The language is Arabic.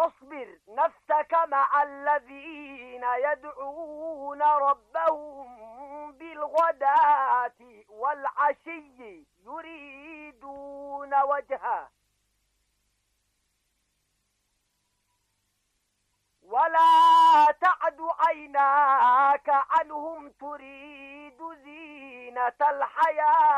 واصبر نفسك مع الذين يدعون ربهم بالغداة والعشي يريدون وجهه ولا تعد عيناك عنهم تريد زينة الحياة